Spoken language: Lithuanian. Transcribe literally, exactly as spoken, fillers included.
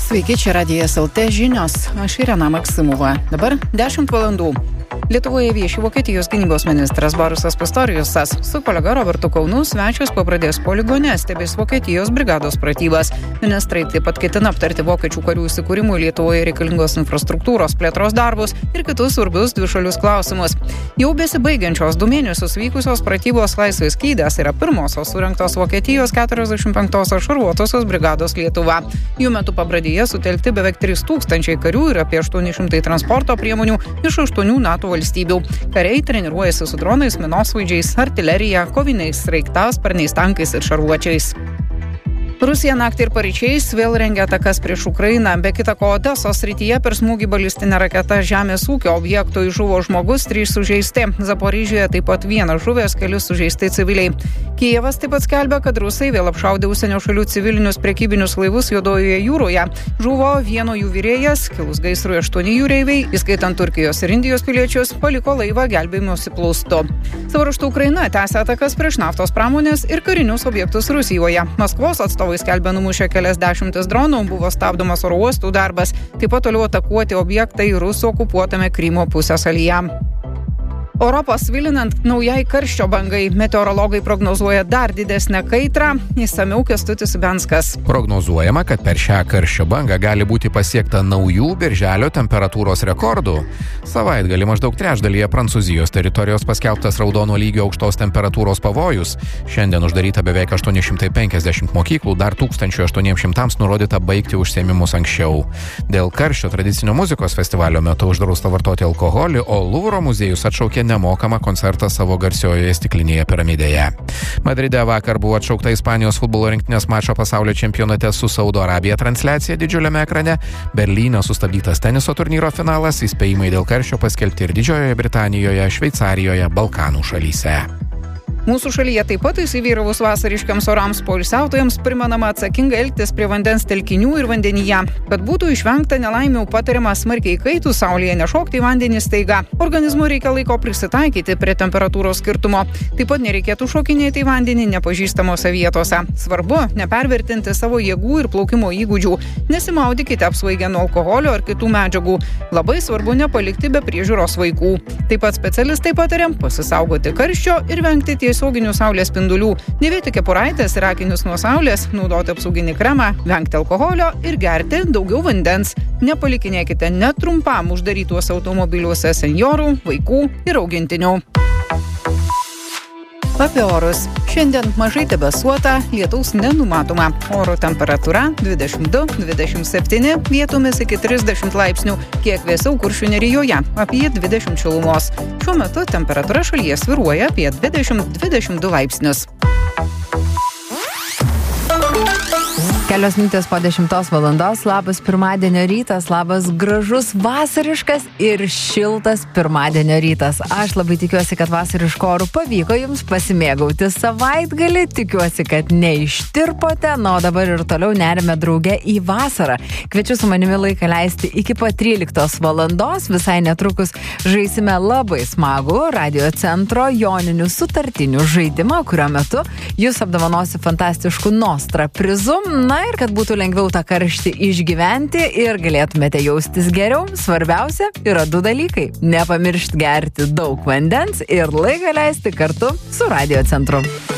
Sveiki, čia Radijas L T žinios. Aš Irena Maksimova. Dabar dešimt valandų. Lietuvoje vieši Vokietijos gynybos ministras Borisas Pistoriusas su kolega Robertu Kaunu svečias pabradės poligone stebės Vokietijos brigados pratybas. Ministrai taip pat ketina aptarti vokiečių karių įsikūrimų Lietuvoje reikalingos infrastruktūros plėtros darbus ir kitus svarbius dvišalius klausimus. Jau besibaigiančios du mėnesius vykusios pratybos Laisvės skydės yra pirmosios surengtos Vokietijos keturiasdešimt penktosios šarvuotosios brigados Lietuva. Jų metu pabradėje sutelkti beveik trys tūkstančiai karių ir apie aštuoni šimtai transporto priemonių iš aštuonių NATO valstybių. Kariai treniruojasi su dronais, minosvaidžiais, artilerija, koviniais sraigtasparniais, tankais ir šarvuočiais. Rusija naktį ir paryčiais vėl rengia atakas prieš Ukrainą. Be kita ko, Odesos srityje per smūgį balistinę raketą žemės ūkio objektui žuvo žmogus, trys sužeisti. Zaporižėje taip pat vienas žuvęs, keli sužeisti civiliai. Kijevas taip pat skelbia, kad rusai vėl apšaudė užsienio šalių civilinius prekybinius laivus Juodojoje jūroje. Žuvo vieno jų virėjas, kilus gaisrui aštuoni jūreiviai, įskaitant Turkijos ir Indijos piliečius, paliko laivą gelbėjimosi plaustu. Savo ruožtu Ukraina tęsia atakas prieš naftos pramonės ir karinius objektus Rusijoje. Maskvos atstovai skelbia numušę kelias dešimtis dronų, buvo stabdomas oro uostų darbas, taip pat toliau atakuoti objektai rusų okupuotame Krymo pusiasalyje. Europą svilinant naujai karščio bangai, meteorologai prognozuoja dar didesnę kaitrą. Išsamiau Kęstutis Benskas. Prognozuojama, kad per šią karščio bangą gali būti pasiekta naujų birželio temperatūros rekordų. Savaitgalį maždaug trečdalyje Prancūzijos teritorijos paskelbtas raudono lygio aukštos temperatūros pavojus. Šiandien uždaryta beveik aštuoni šimtai penkiasdešimt mokyklų, dar tūkstantis aštuoni šimtai nurodyta baigti užsiėmimus anksčiau. Dėl karščio tradicinio muzikos festivalio metu uždrausta vartoti alkoholį, o Luvro muziejus atšaukė nemokamą koncertą savo garsiojoje stiklinėje piramidėje. Madride vakar buvo atšaukta Ispanijos futbolo rinktinės mačo pasaulio čempionate su Saudo Arabija transliacija didžiuliame ekrane. Berlyne sustabdytas teniso turnyro finalas, įspėjimai dėl karščio paskelbti ir Didžiojoje Britanijoje, Šveicarijoje, Balkanų šalyse. Mūsų šalyje taip pat įsivyravus vasariškiams orams poilsiautojams primenama atsakingai elgtis prie vandens telkinių ir vandenyje. Kad būtų išvengta nelaimių, patariama smarkiai kaitus saulėje nešokti į vandenį staiga. Organizmui reikia laiko prisitaikyti prie temperatūros skirtumo. Taip pat nereikėtų šokinėti į vandenį nepažįstamose vietose. Svarbu nepervertinti savo jėgų ir plaukimo įgūdžių. Nesimaudykite apsvaigę nuo alkoholio ar kitų medžiagų. Labai svarbu nepalikti be priežiūros vaikų. Taip pat specialistai pataria pasisaugoti karščio ir vengti ties tiesioginių saulės spindulių, dėvėti kepuraitės ir akinius nuo saulės, naudoti apsauginį kremą, vengti alkoholio ir gerti daugiau vandens. Nepalikinėkite net trumpam uždarytuose automobiliuose senjorų, vaikų ir augintinių. Apie orus. Šiandien mažai debesuota, lietaus nenumatoma. Oro temperatūra dvidešimt du dvidešimt septyni, vietomis iki trisdešimt laipsnių, kiek vėsiau Kuršių nerijoje, apie dvidešimt šilumos. Šiuo metu temperatūra šalyje svyruoja apie dvidešimt dvidešimt du laipsnius. Kelios minutės po dešimtos valandos, labas pirmadienio rytas, labas gražus, vasariškas ir šiltas pirmadienio rytas. Aš labai tikiuosi, kad vasariško orų pavyko jums pasimėgauti savaitgalį, tikiuosi, kad neištirpote, na, o dabar ir toliau nerime drauge į vasarą. Kviečiu su manimi laiką leisti iki pat tryliktos valandos, visai netrukus žaisime labai smagų Radio Centro joninių sutartinių žaidimą, kurio metu jūs apdovanosi fantastiškų Nostra prizu. Na ir kad būtų lengviau tą karštį išgyventi ir galėtumėte jaustis geriau, svarbiausia yra du dalykai. Nepamiršti gerti daug vandens ir laiką leisti kartu su Radio Centru.